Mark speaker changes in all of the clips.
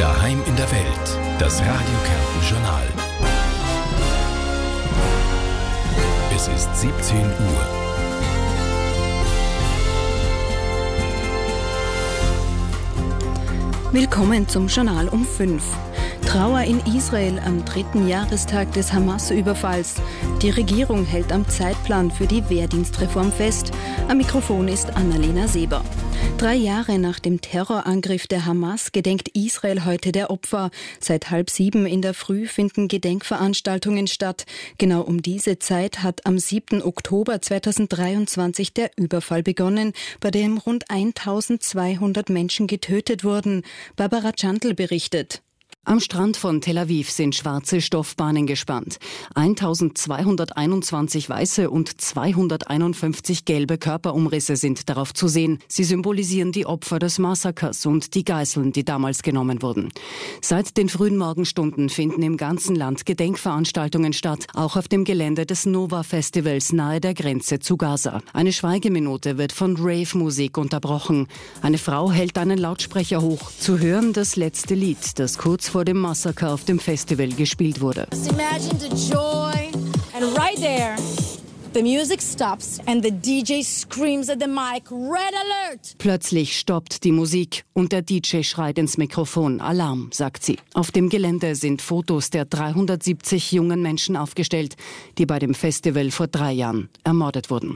Speaker 1: Daheim in der Welt, das Radio Kärnten Journal. Es ist 17 Uhr.
Speaker 2: Willkommen zum Journal um 5. Trauer in Israel am 3. Jahrestag des Hamas-Überfalls. Die Regierung hält am Zeitplan für die Wehrdienstreform fest. Am Mikrofon ist Annalena Seber. 3 Jahre nach dem Terrorangriff der Hamas gedenkt Israel heute der Opfer. Seit 6:30 in der Früh finden Gedenkveranstaltungen statt. Genau um diese Zeit hat am 7. Oktober 2023 der Überfall begonnen, bei dem rund 1200 Menschen getötet wurden. Barbara Tschantl berichtet.
Speaker 3: Am Strand von Tel Aviv sind schwarze Stoffbahnen gespannt. 1221 weiße und 251 gelbe Körperumrisse sind darauf zu sehen. Sie symbolisieren die Opfer des Massakers und die Geiseln, die damals genommen wurden. Seit den frühen Morgenstunden finden im ganzen Land Gedenkveranstaltungen statt, auch auf dem Gelände des Nova-Festivals nahe der Grenze zu Gaza. Eine Schweigeminute wird von Rave-Musik unterbrochen. Eine Frau hält einen Lautsprecher hoch. Zu hören das letzte Lied, das kurz vor dem Massaker auf dem Festival gespielt wurde.
Speaker 4: Imagine the joy, and right there, the music stops and the DJ screams at the mic, Red Alert!
Speaker 3: Plötzlich stoppt die Musik und der DJ schreit ins Mikrofon, Alarm, sagt sie. Auf dem Gelände sind Fotos der 370 jungen Menschen aufgestellt, die bei dem Festival vor 3 Jahren ermordet wurden.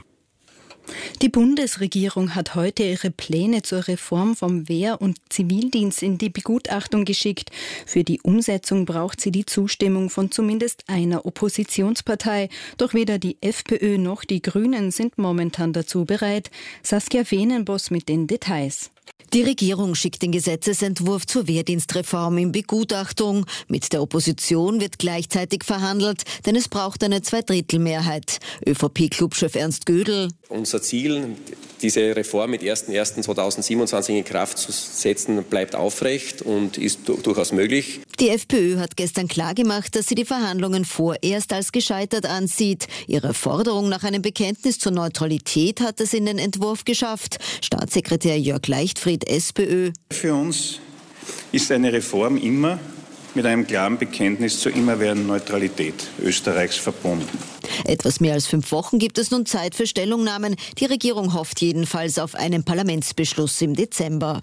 Speaker 2: Die Bundesregierung hat heute ihre Pläne zur Reform vom Wehr- und Zivildienst in die Begutachtung geschickt. Für die Umsetzung braucht sie die Zustimmung von zumindest einer Oppositionspartei. Doch weder die FPÖ noch die Grünen sind momentan dazu bereit. Saskia Feenenboss mit den Details.
Speaker 5: Die Regierung schickt den Gesetzesentwurf zur Wehrdienstreform in Begutachtung. Mit der Opposition wird gleichzeitig verhandelt, denn es braucht eine Zweidrittelmehrheit. ÖVP-Clubchef Ernst Gödel.
Speaker 6: Unser Ziel, diese Reform mit 01.01.2027 in Kraft zu setzen, bleibt aufrecht und ist durchaus möglich.
Speaker 5: Die FPÖ hat gestern klargemacht, dass sie die Verhandlungen vorerst als gescheitert ansieht. Ihre Forderung nach einem Bekenntnis zur Neutralität hat es in den Entwurf geschafft. Staatssekretär Jörg Leichtfried, SPÖ.
Speaker 7: Für uns ist eine Reform immer mit einem klaren Bekenntnis zur immerwährenden Neutralität Österreichs verbunden.
Speaker 5: Etwas mehr als 5 Wochen gibt es nun Zeit für Stellungnahmen. Die Regierung hofft jedenfalls auf einen Parlamentsbeschluss im Dezember.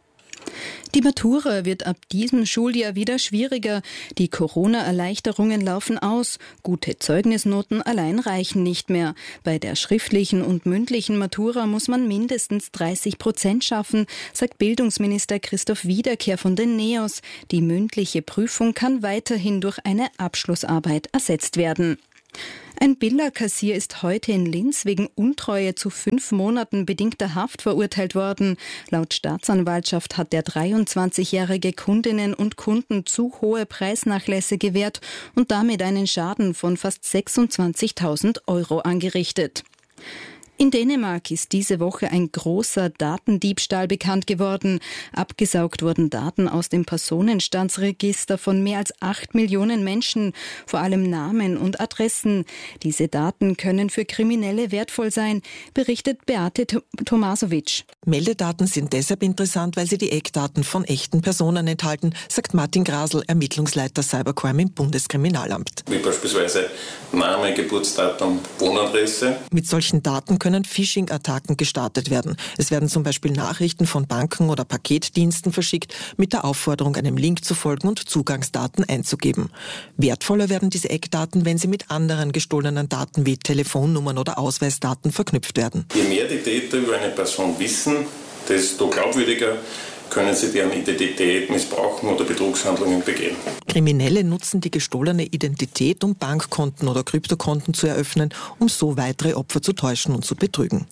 Speaker 2: Die Matura wird ab diesem Schuljahr wieder schwieriger. Die Corona-Erleichterungen laufen aus. Gute Zeugnisnoten allein reichen nicht mehr. Bei der schriftlichen und mündlichen Matura muss man mindestens 30% schaffen, sagt Bildungsminister Christoph Wiederkehr von den NEOS. Die mündliche Prüfung kann weiterhin durch eine Abschlussarbeit ersetzt werden. Ein Billerkassier ist heute in Linz wegen Untreue zu 5 Monaten bedingter Haft verurteilt worden. Laut Staatsanwaltschaft hat der 23-jährige Kundinnen und Kunden zu hohe Preisnachlässe gewährt und damit einen Schaden von fast 26.000 € angerichtet. In Dänemark ist diese Woche ein großer Datendiebstahl bekannt geworden. Abgesaugt wurden Daten aus dem Personenstandsregister von mehr als 8 Millionen Menschen, vor allem Namen und Adressen. Diese Daten können für Kriminelle wertvoll sein, berichtet Beate Tomasovic.
Speaker 8: Meldedaten sind deshalb interessant, weil sie die Eckdaten von echten Personen enthalten, sagt Martin Grasl, Ermittlungsleiter Cybercrime im Bundeskriminalamt.
Speaker 9: Wie beispielsweise Name, Geburtsdatum, Wohnadresse.
Speaker 8: Mit solchen Daten können Phishing-Attacken gestartet werden. Es werden zum Beispiel Nachrichten von Banken oder Paketdiensten verschickt, mit der Aufforderung, einem Link zu folgen und Zugangsdaten einzugeben. Wertvoller werden diese Eckdaten, wenn sie mit anderen gestohlenen Daten wie Telefonnummern oder Ausweisdaten verknüpft werden.
Speaker 9: Je mehr die Täter über eine Person wissen, desto glaubwürdiger können sie deren Identität missbrauchen oder Betrugshandlungen begehen.
Speaker 8: Kriminelle nutzen die gestohlene Identität, um Bankkonten oder Kryptokonten zu eröffnen, um so weitere Opfer zu täuschen und zu betrügen.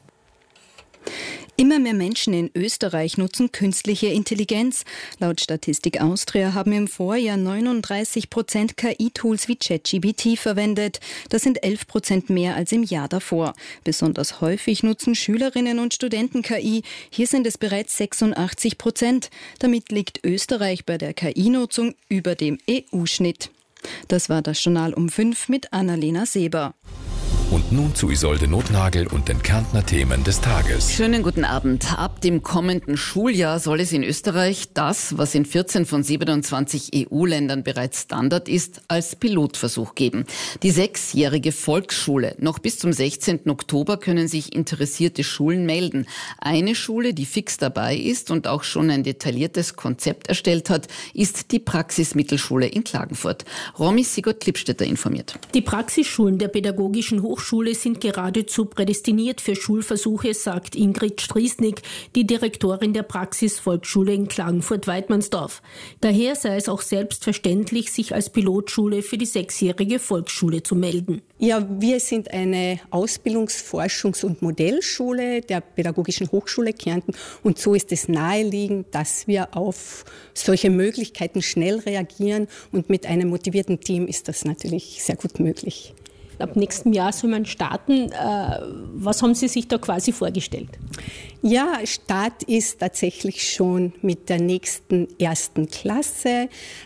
Speaker 2: Immer mehr Menschen in Österreich nutzen künstliche Intelligenz. Laut Statistik Austria haben im Vorjahr 39% KI-Tools wie ChatGPT verwendet. Das sind 11% mehr als im Jahr davor. Besonders häufig nutzen Schülerinnen und Studenten KI. Hier sind es bereits 86%. Damit liegt Österreich bei der KI-Nutzung über dem EU-Schnitt. Das war das Journal um 5 mit Annalena Seber.
Speaker 1: Und nun zu Isolde Nothnagel und den Kärntner Themen des Tages.
Speaker 3: Schönen guten Abend. Ab dem kommenden Schuljahr soll es in Österreich das, was in 14 von 27 EU-Ländern bereits Standard ist, als Pilotversuch geben. Die 6-jährige Volksschule. Noch bis zum 16. Oktober können sich interessierte Schulen melden. Eine Schule, die fix dabei ist und auch schon ein detailliertes Konzept erstellt hat, ist die Praxismittelschule in Klagenfurt. Romy Sigurd-Klippstetter informiert.
Speaker 10: Die Praxisschulen der Pädagogischen Hochschule sind geradezu prädestiniert für Schulversuche, sagt Ingrid Striesnick, die Direktorin der Praxisvolksschule in Klagenfurt-Weidmannsdorf. Daher sei es auch selbstverständlich, sich als Pilotschule für die 6-jährige Volksschule zu melden.
Speaker 11: Ja, wir sind eine Ausbildungs-, Forschungs- und Modellschule der Pädagogischen Hochschule Kärnten und so ist es naheliegend, dass wir auf solche Möglichkeiten schnell reagieren und mit einem motivierten Team ist das natürlich sehr gut möglich.
Speaker 10: Ab nächstem Jahr soll man starten. Was haben Sie sich da quasi vorgestellt?
Speaker 11: Ja, Start ist tatsächlich schon mit der nächsten 1. Klasse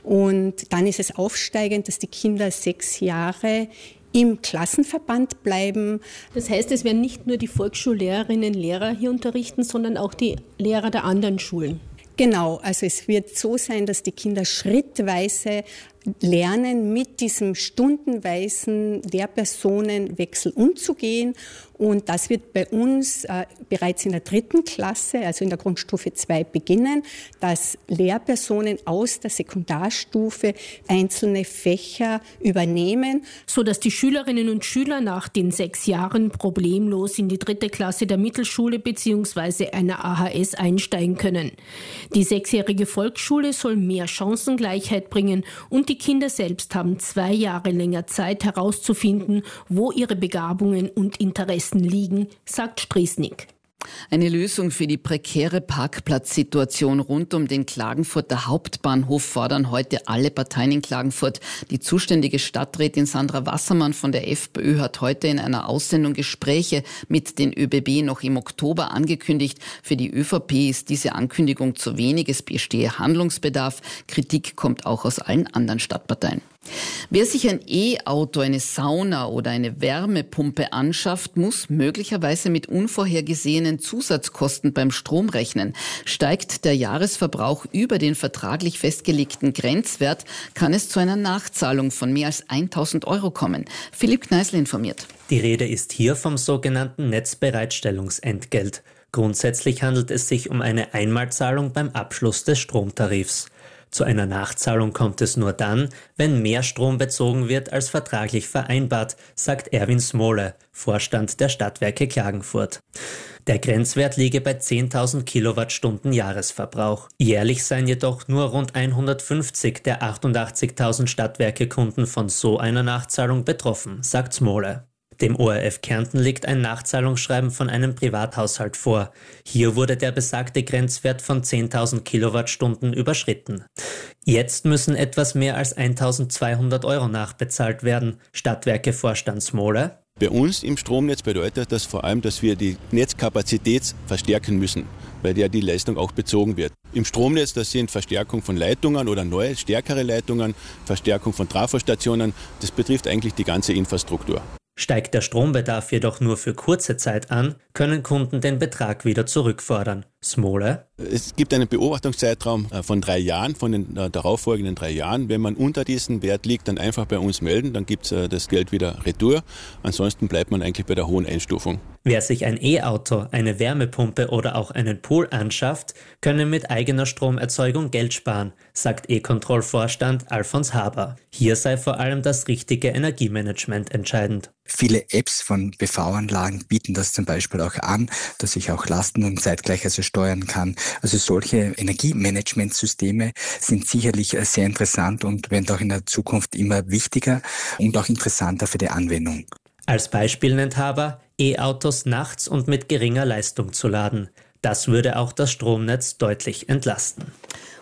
Speaker 11: und dann ist es aufsteigend, dass die Kinder 6 Jahre im Klassenverband bleiben.
Speaker 10: Das heißt, es werden nicht nur die Volksschullehrerinnen und Lehrer hier unterrichten, sondern auch die Lehrer der anderen Schulen.
Speaker 11: Genau, also es wird so sein, dass die Kinder schrittweise lernen, mit diesem stundenweisen Lehrpersonenwechsel umzugehen. Und das wird bei uns bereits in der 3. Klasse, also in der Grundstufe 2, beginnen, dass Lehrpersonen aus der Sekundarstufe einzelne Fächer übernehmen.
Speaker 10: Sodass die Schülerinnen und Schüler nach den 6 Jahren problemlos in die 3. Klasse der Mittelschule bzw. einer AHS einsteigen können. Die 6-jährige Volksschule soll mehr Chancengleichheit bringen und die Kinder selbst haben 2 Jahre länger Zeit herauszufinden, wo ihre Begabungen und Interessen liegen, sagt Striesnick.
Speaker 3: Eine Lösung für die prekäre Parkplatzsituation rund um den Klagenfurter Hauptbahnhof fordern heute alle Parteien in Klagenfurt. Die zuständige Stadträtin Sandra Wassermann von der FPÖ hat heute in einer Aussendung Gespräche mit den ÖBB noch im Oktober angekündigt. Für die ÖVP ist diese Ankündigung zu wenig. Es bestehe Handlungsbedarf. Kritik kommt auch aus allen anderen Stadtparteien. Wer sich ein E-Auto, eine Sauna oder eine Wärmepumpe anschafft, muss möglicherweise mit unvorhergesehenen Zusatzkosten beim Strom rechnen. Steigt der Jahresverbrauch über den vertraglich festgelegten Grenzwert, kann es zu einer Nachzahlung von mehr als 1.000 € kommen. Philipp Kneißl informiert.
Speaker 12: Die Rede ist hier vom sogenannten Netzbereitstellungsentgelt. Grundsätzlich handelt es sich um eine Einmalzahlung beim Abschluss des Stromtarifs. Zu einer Nachzahlung kommt es nur dann, wenn mehr Strom bezogen wird als vertraglich vereinbart, sagt Erwin Smole, Vorstand der Stadtwerke Klagenfurt. Der Grenzwert liege bei 10.000 Kilowattstunden Jahresverbrauch. Jährlich seien jedoch nur rund 150 der 88.000 Stadtwerke-Kunden von so einer Nachzahlung betroffen, sagt Smole. Dem ORF Kärnten liegt ein Nachzahlungsschreiben von einem Privathaushalt vor. Hier wurde der besagte Grenzwert von 10.000 Kilowattstunden überschritten. Jetzt müssen etwas mehr als 1.200 € nachbezahlt werden. Stadtwerke-Vorstand Smole.
Speaker 13: Bei uns im Stromnetz bedeutet das vor allem, dass wir die Netzkapazität verstärken müssen, bei der die Leistung auch bezogen wird. Im Stromnetz, das sind Verstärkung von Leitungen oder neue, stärkere Leitungen, Verstärkung von Trafostationen. Das betrifft eigentlich die ganze Infrastruktur.
Speaker 12: Steigt der Strombedarf jedoch nur für kurze Zeit an, können Kunden den Betrag wieder zurückfordern. Smole.
Speaker 13: Es gibt einen Beobachtungszeitraum von 3 Jahren, von den darauffolgenden 3 Jahren. Wenn man unter diesem Wert liegt, dann einfach bei uns melden, dann gibt es das Geld wieder retour. Ansonsten bleibt man eigentlich bei der hohen Einstufung.
Speaker 12: Wer sich ein E-Auto, eine Wärmepumpe oder auch einen Pool anschafft, könne mit eigener Stromerzeugung Geld sparen, sagt E-Control-Vorstand Alfons Haber. Hier sei vor allem das richtige Energiemanagement entscheidend.
Speaker 14: Viele Apps von PV-Anlagen bieten das zum Beispiel auch an, dass ich auch Lasten und zeitgleich steuern kann. Also solche Energiemanagementsysteme sind sicherlich sehr interessant und werden auch in der Zukunft immer wichtiger und auch interessanter für die Anwendung.
Speaker 12: Als Beispiel nennt Haber, E-Autos nachts und mit geringer Leistung zu laden. Das würde auch das Stromnetz deutlich entlasten.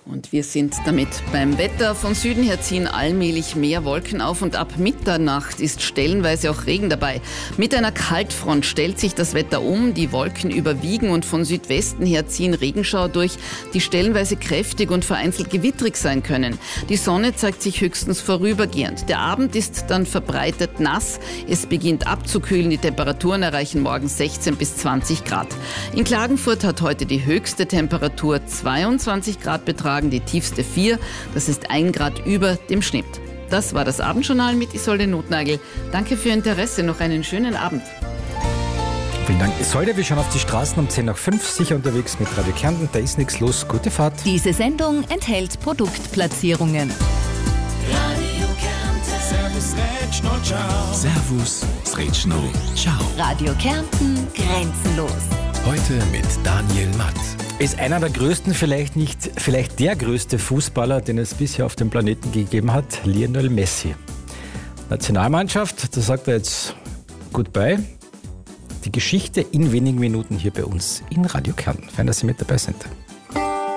Speaker 15: Und wir sind damit beim Wetter. Von Süden her ziehen allmählich mehr Wolken auf und ab Mitternacht ist stellenweise auch Regen dabei. Mit einer Kaltfront stellt sich das Wetter um, die Wolken überwiegen und von Südwesten her ziehen Regenschauer durch, die stellenweise kräftig und vereinzelt gewittrig sein können. Die Sonne zeigt sich höchstens vorübergehend. Der Abend ist dann verbreitet nass. Es beginnt abzukühlen. Die Temperaturen erreichen morgen 16 bis 20 Grad. In Klagenfurt hat heute die höchste Temperatur 22 Grad betragen, die tiefste 4. Das ist 1 Grad über dem Schnitt. Das war das Abendjournal mit Isolde Notnagel. Danke für Ihr Interesse. Noch einen schönen Abend.
Speaker 16: Vielen Dank. Isolde, wir schauen auf die Straßen um 10 nach 5, sicher unterwegs mit Radio Kärnten. Da ist nichts los. Gute Fahrt.
Speaker 17: Diese Sendung enthält Produktplatzierungen.
Speaker 18: Radio Kärnten. Servus, Rätschno, ciao.
Speaker 1: Servus, Rätschno, ciao.
Speaker 17: Radio Kärnten, grenzenlos.
Speaker 1: Heute mit Daniel Matt.
Speaker 16: Ist einer der größten, vielleicht der größte Fußballer, den es bisher auf dem Planeten gegeben hat, Lionel Messi. Nationalmannschaft, da sagt er jetzt Goodbye. Die Geschichte in wenigen Minuten hier bei uns in Radio Kärnten. Fein, dass Sie mit dabei sind.